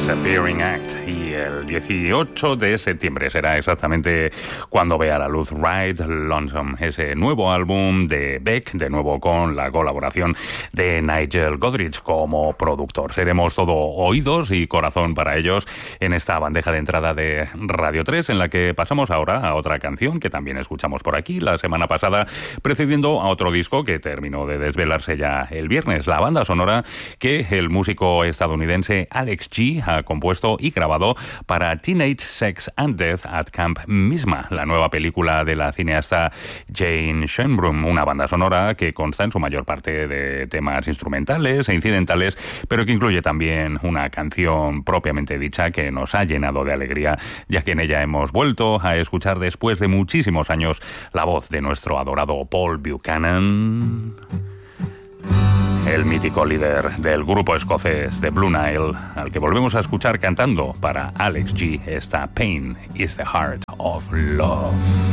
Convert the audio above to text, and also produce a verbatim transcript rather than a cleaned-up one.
Disappearing Act, y el dieciocho de septiembre será exactamente cuando vea la luz Ride Lonesome, ese nuevo álbum de Beck, de nuevo con la colaboración de Nigel Godrich como productor. Seremos todo oídos y corazón para ellos en esta bandeja de entrada de Radio tres, en la que pasamos ahora a otra canción que también escuchamos por aquí la semana pasada, precediendo a otro disco que terminó de desvelarse ya el viernes, la banda sonora que el músico estadounidense Alex G ha compuesto y grabado para Teenage Sex and Death at Camp Misma, la nueva película de la cineasta Jane Schoenbrun, una banda sonora que consta en su mayor parte de temas instrumentales e incidentales, pero que incluye también una canción propiamente dicha que nos ha llenado de alegría, ya que en ella hemos vuelto a escuchar después de muchísimos años la voz de nuestro adorado Paul Buchanan, el mítico líder del grupo escocés de Blue Nile, al que volvemos a escuchar cantando para Alex G esta Pain is the Heart of Love.